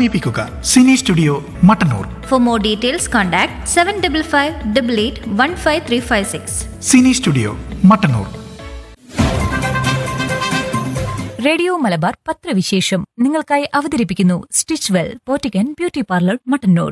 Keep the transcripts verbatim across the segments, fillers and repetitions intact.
സമീപിക്കുക. Sini studio Mattannur. For more details, contact seven five five eight eight one five three five six. Sini studio Mattannur. Radio Malabar പത്രവിശേഷം നിങ്ങൾക്കായി അവതരിപ്പിക്കുന്നു stitch well പോറ്റിക്കൻ beauty parlour Mattannur.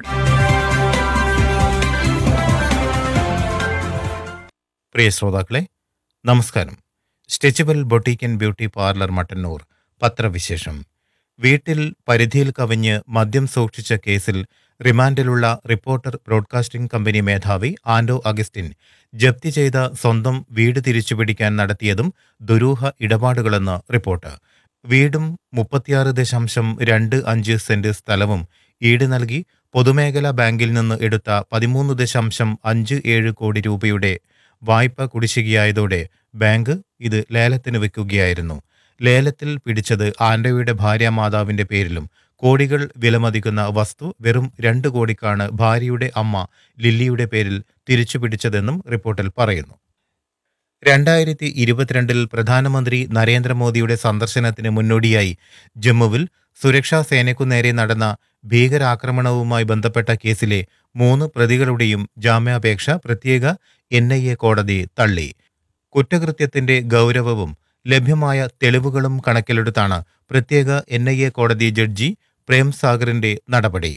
പ്രിയ ശ്രോതാക്കളെ, നമസ്കാരം. Stitchable ബൊട്ടീക്കൻ beauty parlour Mattannur പത്രവിശേഷം. വീട്ടിൽ പരിധിയിൽ കവിഞ്ഞ് മദ്യം സൂക്ഷിച്ച കേസിൽ റിമാൻഡിലുള്ള റിപ്പോർട്ടർ ബ്രോഡ്കാസ്റ്റിംഗ് കമ്പനി മേധാവി ആൻഡോ അഗസ്റ്റിൻ ജപ്തി ചെയ്ത സ്വന്തം വീട് തിരിച്ചുപിടിക്കാൻ നടത്തിയതും ദുരൂഹ ഇടപാടുകളെന്ന് റിപ്പോർട്ട്. വീടും മുപ്പത്തിയാറ് ദശാംശം രണ്ട് അഞ്ച് സെന്റ് സ്ഥലവും ഈട് നൽകി പൊതുമേഖലാ ബാങ്കിൽ നിന്ന് എടുത്ത പതിമൂന്ന് ദശാംശം അഞ്ച് ഏഴ് കോടി രൂപയുടെ വായ്പ കുടിശ്ശികയായതോടെ ബാങ്ക് ഇത് ലേലത്തിന് വെക്കുകയായിരുന്നു. ലേലത്തിൽ പിടിച്ചത് ആൻഡോയുടെ ഭാര്യാമാതാവിന്റെ പേരിലും കോടികൾ വിലമതിക്കുന്ന വസ്തു വെറും രണ്ട് കോടിക്കാണ് ഭാര്യയുടെ അമ്മ ലില്ലിയുടെ പേരിൽ തിരിച്ചുപിടിച്ചതെന്നും റിപ്പോർട്ടിൽ പറയുന്നു. രണ്ടായിരത്തി ഇരുപത്തിരണ്ടിൽ പ്രധാനമന്ത്രി നരേന്ദ്രമോദിയുടെ സന്ദർശനത്തിന് മുന്നോടിയായി ജമ്മുവിൽ സുരക്ഷാ സേനയ്ക്കു നേരെ നടന്ന ഭീകരാക്രമണവുമായി ബന്ധപ്പെട്ട കേസിലെ മൂന്ന് പ്രതികളുടെയും ജാമ്യാപേക്ഷ പ്രത്യേക എൻ ഐ എ കോടതി തള്ളി. കുറ്റകൃത്യത്തിന്റെ ഗൗരവവും ലഭ്യമായ തെളിവുകളും കണക്കിലെടുത്താണ് പ്രത്യേക എൻ ഐ എ കോടതി ജഡ്ജി പ്രേം സാഗറിന്റെ നടപടി.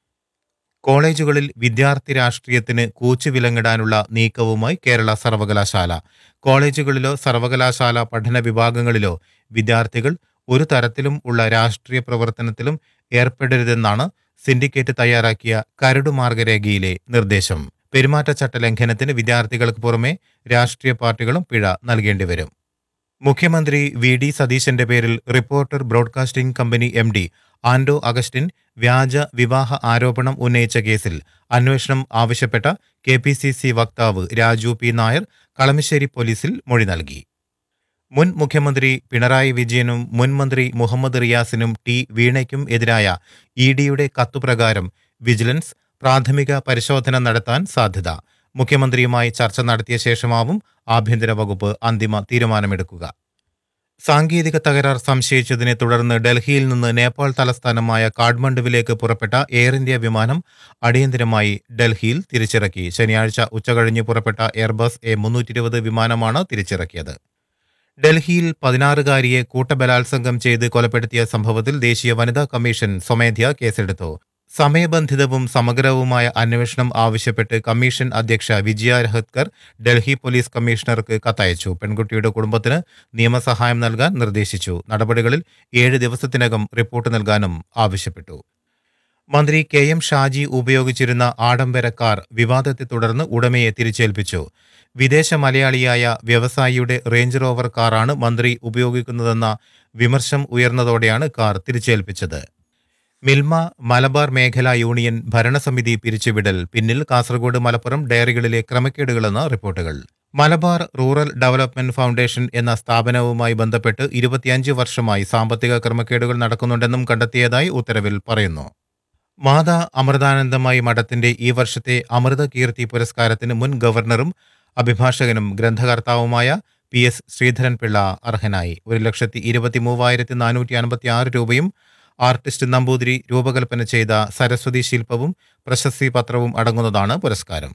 കോളേജുകളിൽ വിദ്യാർത്ഥി രാഷ്ട്രീയത്തിന് കൂച്ചുവിലങ്ങിടാനുള്ള നീക്കവുമായി കേരള സർവകലാശാല. കോളേജുകളിലോ സർവകലാശാല പഠന വിഭാഗങ്ങളിലോ വിദ്യാർത്ഥികൾ ഒരു തരത്തിലും ഉള്ള രാഷ്ട്രീയ പ്രവർത്തനത്തിലും ഏർപ്പെടരുതെന്നാണ് സിൻഡിക്കേറ്റ് തയ്യാറാക്കിയ കരടുമാർഗരേഖയിലെ നിർദ്ദേശം. പെരുമാറ്റച്ചട്ട ലംഘനത്തിന് വിദ്യാർത്ഥികൾക്ക് പുറമെ രാഷ്ട്രീയ പാർട്ടികളും പിഴ നൽകേണ്ടിവരും. മുഖ്യമന്ത്രി വി ഡി സതീശന്റെ പേരിൽ reporter broadcasting company M D ആൻഡോ അഗസ്റ്റിൻ വ്യാജ വിവാഹ ആരോപണം ഉന്നയിച്ച കേസിൽ അന്വേഷണം ആവശ്യപ്പെട്ട കെ പി സി സി വക്താവ് രാജു പി നായർ കളമശ്ശേരി പോലീസിൽ മൊഴി നൽകി. മുൻ മുഖ്യമന്ത്രി പിണറായി വിജയനും മുൻ മന്ത്രി മുഹമ്മദ് റിയാസിനും ടി വീണയ്ക്കും എതിരായ ഇ ഡിയുടെ കത്തുപ്രകാരം വിജിലൻസ് പ്രാഥമിക പരിശോധന നടത്താൻ സാധ്യത. മുഖ്യമന്ത്രിയുമായി ചർച്ച നടത്തിയ ശേഷമാവും ആഭ്യന്തര വകുപ്പ് അന്തിമ തീരുമാനമെടുക്കുക. സാങ്കേതിക തകരാർ സംശയിച്ചതിനെ തുടർന്ന് ഡൽഹിയിൽ നിന്ന് നേപ്പാൾ തലസ്ഥാനമായ കാഠ്മണ്ഡുവിലേക്ക് പുറപ്പെട്ട എയർ ഇന്ത്യ വിമാനം അടിയന്തരമായി ഡൽഹിയിൽ തിരിച്ചിറക്കി. ശനിയാഴ്ച ഉച്ചകഴിഞ്ഞ് പുറപ്പെട്ട എയർബസ് എ മുന്നൂറ്റി ഇരുപത് വിമാനമാണ് തിരിച്ചിറക്കിയത്. ഡൽഹിയിൽ പതിനാറുകാരിയെ കൂട്ടബലാത്സംഗം ചെയ്ത് കൊലപ്പെടുത്തിയ സംഭവത്തിൽ ദേശീയ വനിതാ കമ്മീഷൻ സ്വമേധ്യാ കേസെടുത്തു. സമയബന്ധിതവും സമഗ്രവുമായ അന്വേഷണം ആവശ്യപ്പെട്ട് കമ്മീഷൻ അധ്യക്ഷ വിജയ രഹത്കർ ഡൽഹി പോലീസ് കമ്മീഷണർക്ക് കത്തയച്ചു. പെൺകുട്ടിയുടെ കുടുംബത്തിന് നിയമസഹായം നൽകാൻ നിർദ്ദേശിച്ചു. നടപടികളിൽ ഏഴ് ദിവസത്തിനകം റിപ്പോർട്ട് നൽകാനും ആവശ്യപ്പെട്ടു. മന്ത്രി കെ എം ഷാജി ഉപയോഗിച്ചിരുന്ന ആഡംബര കാർ വിവാദത്തെ തുടർന്ന് ഉടമയെ തിരിച്ചേൽപ്പിച്ചു. വിദേശ മലയാളിയായ വ്യവസായിയുടെ റേഞ്ച് റോവർ കാറാണ് മന്ത്രി ഉപയോഗിക്കുന്നതെന്ന വിമർശം ഉയർന്നതോടെയാണ് കാർ തിരിച്ചേൽപ്പിച്ചത്. മിൽമ മലബാർ മേഖലാ യൂണിയൻ ഭരണസമിതി പിരിച്ചുവിടൽ പിന്നിൽ കാസർഗോഡ് മലപ്പുറം ഡയറികളിലെ ക്രമക്കേടുകളെന്ന റിപ്പോർട്ടുകൾ. മലബാർ റൂറൽ ഡെവലപ്മെന്റ് ഫൗണ്ടേഷൻ എന്ന സ്ഥാപനവുമായി ബന്ധപ്പെട്ട് ഇരുപത്തിയഞ്ച് വർഷമായി സാമ്പത്തിക ക്രമക്കേടുകൾ നടക്കുന്നുണ്ടെന്നും കണ്ടെത്തിയതായി ഉത്തരവിൽ പറയുന്നു. മാതാ അമൃതാനന്ദമയി മഠത്തിന്റെ ഈ വർഷത്തെ അമൃത കീർത്തി പുരസ്കാരത്തിന് മുൻ ഗവർണറും അഭിഭാഷകനും ഗ്രന്ഥകർത്താവുമായ പി എസ് ശ്രീധരൻപിള്ള അർഹനായി. ഒരു ലക്ഷത്തി ഇരുപത്തി മൂവായിരത്തി നാനൂറ്റി അൻപത്തി ആറ് രൂപയും ആർട്ടിസ്റ്റ് നമ്പൂതിരി രൂപകൽപ്പന ചെയ്ത സരസ്വതി ശില്പവും പ്രശസ്തി പത്രവും അടങ്ങുന്നതാണ് പുരസ്കാരം.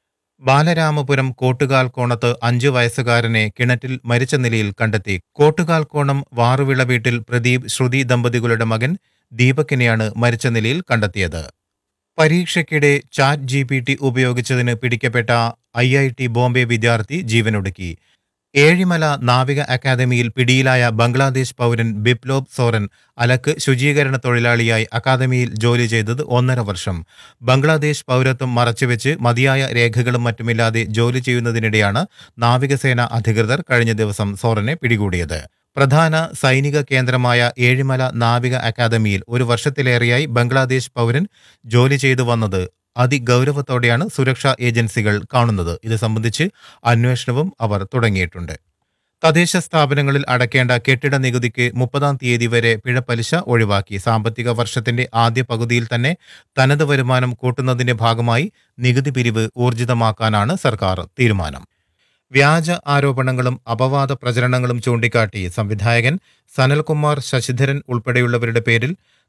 ബാലരാമപുരം കോട്ടുകാൽ കോണത്ത് അഞ്ചു വയസ്സുകാരനെ കിണറ്റിൽ മരിച്ച നിലയിൽ കണ്ടെത്തി. കോട്ടുകാൽ കോണം വാറുവിള വീട്ടിൽ പ്രദീപ് ശ്രുതി ദമ്പതികളുടെ മകൻ ദീപകിനെയാണ് മരിച്ച നിലയിൽ കണ്ടെത്തിയത്. പരീക്ഷയ്ക്കിടെ ചാറ്റ് ജി പി ടി ഉപയോഗിച്ചതിന് പിടിക്കപ്പെട്ട ഐ ഐ ടി ബോംബെ വിദ്യാർത്ഥി ജീവനൊടുക്കി. ഏഴിമല നാവിക അക്കാദമിയിൽ പിടിയിലായ ബംഗ്ലാദേശ് പൗരൻ ബിപ്ലോബ് സോറൻ അലക്ക് ശുചീകരണ തൊഴിലാളിയായി അക്കാദമിയിൽ ജോലി ചെയ്തത് ഒന്നര വർഷം. ബംഗ്ലാദേശ് പൗരത്വം മറച്ചുവെച്ച് മതിയായ രേഖകളും മറ്റുമില്ലാതെ ജോലി ചെയ്യുന്നതിനിടെയാണ് നാവികസേന അധികൃതർ കഴിഞ്ഞ ദിവസം സോറനെ പിടികൂടിയത്. പ്രധാന സൈനിക കേന്ദ്രമായ ഏഴിമല നാവിക അക്കാദമിയിൽ ഒരു വർഷത്തിലേറെയായി ബംഗ്ലാദേശ് പൗരൻ ജോലി ചെയ്തു വന്നത് അതിഗൗരവത്തോടെയാണ് സുരക്ഷാ ഏജൻസികൾ കാണുന്നത്. ഇത് സംബന്ധിച്ച് അന്വേഷണവും അവർ തുടങ്ങിയിട്ടുണ്ട്. തദ്ദേശ സ്ഥാപനങ്ങളിൽ അടയ്ക്കേണ്ട കെട്ടിട നികുതിക്ക് മുപ്പതാം തീയതി വരെ പിഴപ്പലിശ ഒഴിവാക്കി. സാമ്പത്തിക വർഷത്തിന്റെ ആദ്യ പകുതിയിൽ തന്നെ തനത് വരുമാനം കൂട്ടുന്നതിന്റെ ഭാഗമായി നികുതി പിരിവ് ഊർജിതമാക്കാനാണ് സർക്കാർ തീരുമാനം. വ്യാജ ആരോപണങ്ങളും അപവാദ പ്രചരണങ്ങളും ചൂണ്ടിക്കാട്ടി സംവിധായകൻ സനൽകുമാർ ശശിധരൻ ഉൾപ്പെടെയുള്ളവരുടെ പേരിൽ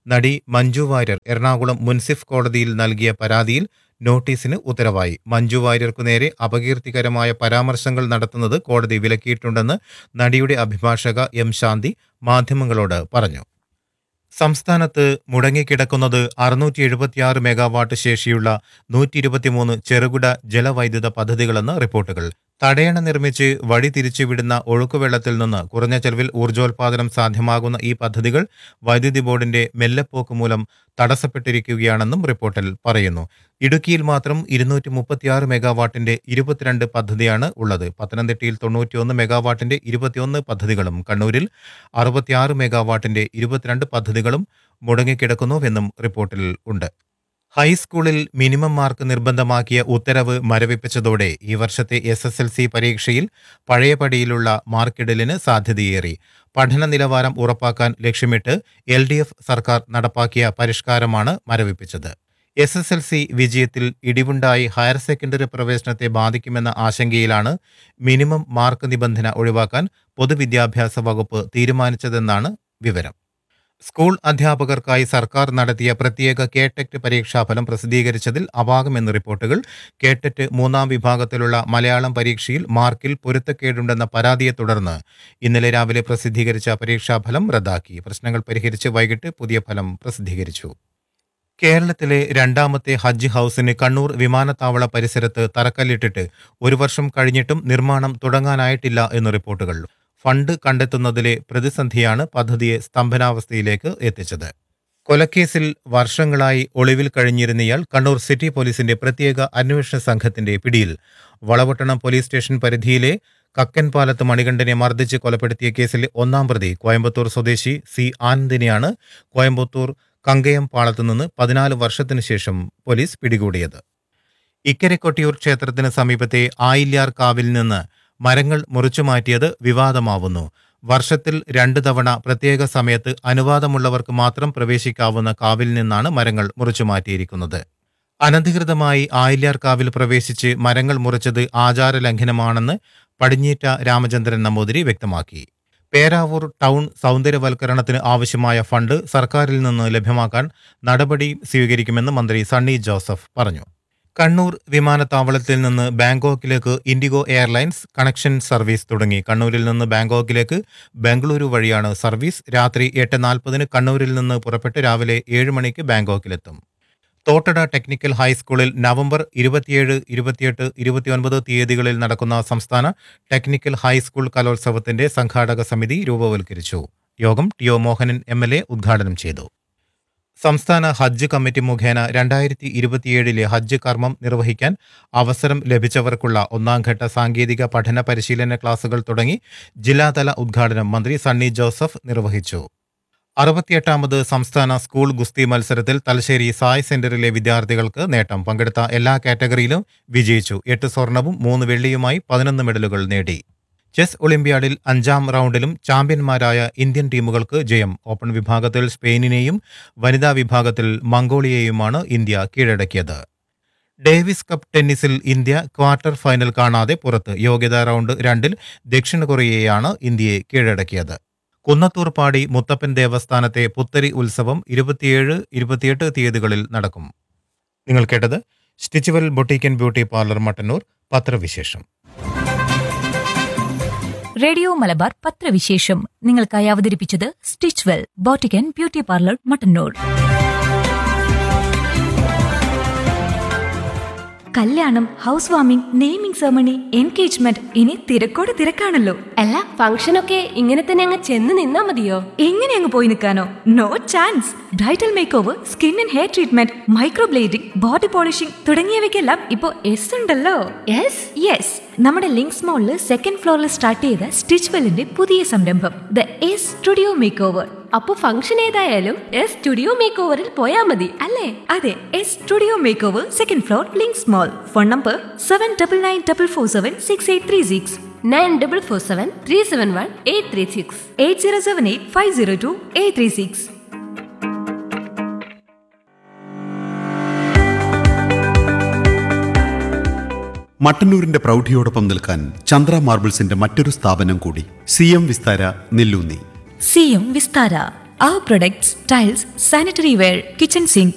നടി മഞ്ജു വാര്യർ എറണാകുളം മുൻസിഫ് കോടതിയിൽ നൽകിയ പരാതിയിൽ നോട്ടീസിന് ഉത്തരവായി. മഞ്ജു വാര്യർക്കു നേരെ അപകീർത്തികരമായ പരാമർശങ്ങൾ നടത്തുന്നത് കോടതി വിലക്കിയിട്ടുണ്ടെന്ന് നടിയുടെ അഭിഭാഷക എം ശാന്തി മാധ്യമങ്ങളോട് പറഞ്ഞു. സംസ്ഥാനത്ത് മുടങ്ങിക്കിടക്കുന്നത് അറുന്നൂറ്റി എഴുപത്തിയാറ് മെഗാവാട്ട് ശേഷിയുള്ള നൂറ്റി ഇരുപത്തിമൂന്ന് ചെറുകിട ജലവൈദ്യുത പദ്ധതികളെന്ന് റിപ്പോർട്ടുകൾ. തടയണ നിർമ്മിച്ച് വഴി തിരിച്ചുവിടുന്ന ഒഴുക്കുവെള്ളത്തിൽ നിന്ന് കുറഞ്ഞ ചെലവിൽ ഊർജ്ജോൽപാദനം സാധ്യമാകുന്ന ഈ പദ്ധതികൾ വൈദ്യുതി ബോർഡിന്റെ മെല്ലെപ്പോക്ക് മൂലം തടസ്സപ്പെട്ടിരിക്കുകയാണെന്നും റിപ്പോർട്ടിൽ പറയുന്നു. ഇടുക്കിയിൽ മാത്രം ഇരുന്നൂറ്റി മുപ്പത്തിയാറ് മെഗാവാട്ടിന്റെ ഇരുപത്തിരണ്ട് പദ്ധതിയാണ് ഉള്ളത്. പത്തനംതിട്ടയിൽ തൊണ്ണൂറ്റിയൊന്ന് മെഗാവാട്ടിന്റെ ഇരുപത്തിയൊന്ന് പദ്ധതികളും കണ്ണൂരിൽ അറുപത്തിയാറ് മെഗാവാട്ടിന്റെ ഇരുപത്തിരണ്ട് പദ്ധതികളും മുടങ്ങിക്കിടക്കുന്നുവെന്നും റിപ്പോർട്ടിൽ ഉണ്ട്. ഹൈസ്കൂളിൽ മിനിമം മാർക്ക് നിർബന്ധമാക്കിയ ഉത്തരവ് മരവിപ്പിച്ചതോടെ ഈ വർഷത്തെ എസ് എസ് എൽ സി പരീക്ഷയിൽ പഴയപടിയിലുള്ള മാർക്കിടലിന് സാധ്യതയേറി. പഠന നിലവാരം ഉറപ്പാക്കാൻ ലക്ഷ്യമിട്ട് എൽ ഡി എഫ് സർക്കാർ നടപ്പാക്കിയ പരിഷ്കാരമാണ് മരവിപ്പിച്ചത്. എസ് എസ് എൽ സി വിജയത്തിൽ ഇടിവുണ്ടായി ഹയർ സെക്കൻഡറി പ്രവേശനത്തെ ബാധിക്കുമെന്ന ആശങ്കയിലാണ് മിനിമം മാർക്ക് നിബന്ധന ഒഴിവാക്കാൻ പൊതുവിദ്യാഭ്യാസ വകുപ്പ് തീരുമാനിച്ചതെന്നാണ് വിവരം. സ്കൂൾ അധ്യാപകർക്കായി സർക്കാർ നടത്തിയ പ്രത്യേക കേടെറ്റ് പരീക്ഷാഫലം പ്രസിദ്ധീകരിച്ചതിൽ അപാകമെന്ന് റിപ്പോർട്ടുകൾ. കേടെറ്റ് മൂന്നാം വിഭാഗത്തിലുള്ള മലയാളം പരീക്ഷയിൽ മാർക്കിൽ പൊരുത്തക്കേടുണ്ടെന്ന പരാതിയെ തുടർന്ന് ഇന്നലെ രാവിലെ പ്രസിദ്ധീകരിച്ച പരീക്ഷാഫലം റദ്ദാക്കി. പ്രശ്നങ്ങൾ പരിഹരിച്ച് വൈകിട്ട് പുതിയ ഫലം പ്രസിദ്ധീകരിച്ചു. കേരളത്തിലെ രണ്ടാമത്തെ ഹജ്ജ് ഹൌസിന് കണ്ണൂർ വിമാനത്താവള പരിസരത്ത് തറക്കല്ലിട്ടിട്ട് ഒരു വർഷം കഴിഞ്ഞിട്ടും നിർമ്മാണം തുടങ്ങാനായിട്ടില്ല എന്ന് റിപ്പോർട്ടുകൾ. ഫണ്ട് കണ്ടെത്തുന്നതിലെ പ്രതിസന്ധിയാണ് പദ്ധതിയെ സ്തംഭനാവസ്ഥയിലേക്ക് എത്തിച്ചത്. കൊലക്കേസിൽ വർഷങ്ങളായി ഒളിവിൽ കഴിഞ്ഞിരുന്നയാൾ കണ്ണൂർ സിറ്റി പോലീസിന്റെ പ്രത്യേക അന്വേഷണ സംഘത്തിന്റെ പിടിയിൽ. വളവട്ടണം പോലീസ് സ്റ്റേഷൻ പരിധിയിലെ കക്കൻപാലത്ത് മണികണ്ഠനെ മർദ്ദിച്ച് കൊലപ്പെടുത്തിയ കേസിലെ ഒന്നാം പ്രതി കോയമ്പത്തൂർ സ്വദേശി സി ആനന്ദിനെയാണ് കോയമ്പത്തൂർ കങ്കയം പാളത്തു നിന്ന് പതിനാല് വർഷത്തിനു ശേഷം പോലീസ് പിടികൂടിയത്. ഇക്കരെ കൊട്ടിയൂർ ക്ഷേത്രത്തിന് സമീപത്തെ ആയില്യാർ കാവിൽ നിന്ന് മരങ്ങൾ മുറിച്ചുമാറ്റിയത് വിവാദമാവുന്നു. വർഷത്തിൽ രണ്ടു തവണ പ്രത്യേക സമയത്ത് അനുവാദമുള്ളവർക്ക് മാത്രം പ്രവേശിക്കാവുന്ന കാവിൽ നിന്നാണ് മരങ്ങൾ മുറിച്ചുമാറ്റിയിരിക്കുന്നത്. അനധികൃതമായി ആയില്യാർ കാവിൽ പ്രവേശിച്ച് മരങ്ങൾ മുറിച്ചത് ആചാരലംഘനമാണെന്ന് പടിഞ്ഞീറ്റ രാമചന്ദ്രൻ നമ്പൂതിരി വ്യക്തമാക്കി. പേരാവൂർ ടൗൺ സൗന്ദര്യവൽക്കരണത്തിന് ആവശ്യമായ ഫണ്ട് സർക്കാരിൽ നിന്ന് ലഭ്യമാക്കാൻ നടപടി സ്വീകരിക്കുമെന്ന് മന്ത്രി സണ്ണി ജോസഫ് പറഞ്ഞു. കണ്ണൂർ വിമാനത്താവളത്തിൽ നിന്ന് ബാങ്കോക്കിലേക്ക് ഇൻഡിഗോ എയർലൈൻസ് കണക്ഷൻ സർവീസ് തുടങ്ങി. കണ്ണൂരിൽ നിന്ന് ബാങ്കോക്കിലേക്ക് ബംഗളൂരു വഴിയാണ് സർവീസ്. രാത്രി എട്ട് നാൽപ്പതിന് കണ്ണൂരിൽ നിന്ന് പുറപ്പെട്ട് രാവിലെ ഏഴ് മണിക്ക് ബാങ്കോക്കിലെത്തും. തോട്ടട ടെക്നിക്കൽ ഹൈസ്കൂളിൽ നവംബർ ഇരുപത്തിയേഴ് ഇരുപത്തിയെട്ട് ഇരുപത്തിയൊൻപത് തീയതികളിൽ നടക്കുന്ന സംസ്ഥാന ടെക്നിക്കൽ ഹൈസ്കൂൾ കലോത്സവത്തിന്റെ സംഘാടക സമിതി രൂപവൽക്കരിച്ചു. യോഗം T O Mohanan M L A ഉദ്ഘാടനം ചെയ്തു. സംസ്ഥാന ഹജ്ജ് കമ്മിറ്റി മുഖേന രണ്ടായിരത്തി ഇരുപത്തിയേഴിലെ ഹജ്ജ് കർമ്മം നിർവഹിക്കാൻ അവസരം ലഭിച്ചവർക്കുള്ള ഒന്നാംഘട്ട സാങ്കേതിക പഠന പരിശീലന ക്ലാസുകൾ തുടങ്ങി ജില്ലാതല ഉദ്ഘാടനം മന്ത്രി സണ്ണി ജോസഫ് നിർവഹിച്ചു. അറുപത്തിയെട്ടാമത് സംസ്ഥാന സ്കൂൾ ഗുസ്തി മത്സരത്തിൽ തലശ്ശേരി സായ് സെന്ററിലെ വിദ്യാർത്ഥികൾക്ക് നേട്ടം. പങ്കെടുത്ത എല്ലാ കാറ്റഗറിയിലും വിജയിച്ചു. എട്ട് സ്വർണവും മൂന്ന് വെള്ളിയുമായി പതിനൊന്ന് മെഡലുകൾ നേടി. ചെസ് ഒളിമ്പ്യാഡിൽ അഞ്ചാം റൗണ്ടിലും ചാമ്പ്യന്മാരായ ഇന്ത്യൻ ടീമുകൾക്ക് ജയം. ഓപ്പൺ വിഭാഗത്തിൽ സ്പെയിനിനെയും വനിതാ വിഭാഗത്തിൽ മംഗോളിയയുമാണ് ഇന്ത്യ കീഴടക്കിയത്. ഡേവിസ് കപ്പ് ടെന്നീസിൽ ഇന്ത്യ ക്വാർട്ടർ ഫൈനൽ കാണാതെ പുറത്ത്. യോഗ്യതാ റൗണ്ട് രണ്ടിൽ ദക്ഷിണ കൊറിയയാണ് ഇന്ത്യയെ കീഴടക്കിയത്. കുന്നത്തൂർപ്പാടി മുത്തപ്പൻ ദേവസ്ഥാനത്തെ പുത്തരി ഉത്സവം ഇരുപത്തിയേഴ് ഇരുപത്തിയെട്ട് തീയതികളിൽ നടക്കും. നിങ്ങൾ കേട്ടത് സ്റ്റിച്ചുവൽ boutique and beauty parlour Mattannur പത്രവിശേഷം. റേഡിയോ മലബാർ പത്രവിശേഷം നിങ്ങൾക്കായി അവതരിപ്പിച്ചത് Stitchwell boutique and beauty parlour Mattannur. കല്യാണം, house warming, naming ceremony, engagement, ഇനി തിരക്കോട് തിരക്കാണല്ലോ. അല്ല, ഫംഗ്ഷനൊക്കെ ഇങ്ങനെ തന്നെ അങ്ങ് ചെന്ന് നിന്നാ മതിയോ? എങ്ങനെ അങ്ങ് പോയി നിൽക്കാനോ? No chance. Bridal make over, skin and hair treatment, microblading, body polishing തുടങ്ങിയവയ്ക്കെല്ലാം ഇപ്പോ എസ് ഉണ്ടല്ലോ. യെസ് യെസ് നമ്മുടെ ലിങ്ക്സ് മോളില് സെക്കൻഡ് ഫ്ലോറിൽ സ്റ്റാർട്ട് ചെയ്ത സ്റ്റിച്ച്വെല്ലിന്റെ പുതിയ സംരംഭം the S studio make over. അപ്പൊ ഫംഗ്ഷൻ ഏതായാലും എസ് സ്റ്റുഡിയോ മേക്ക് ഓവറിൽ പോയാ മതി അല്ലേ? അതെ, S studio make over, second floor, links mall. Phone number seven double nine double four seven six eight three six nine double four seven three seven one eight three six eight zero seven eight five zero to eight three six. മട്ടന്നൂരിന്റെ പ്രൗഢിയോടൊപ്പം നിൽക്കാൻ ചന്ദ്ര മാർബിൾസിന്റെ മറ്റൊരു സ്ഥാപനം കൂടി, C M Vistara Nelloonni. C M Vistara Our products, tiles, sanitary ware, kitchen sink,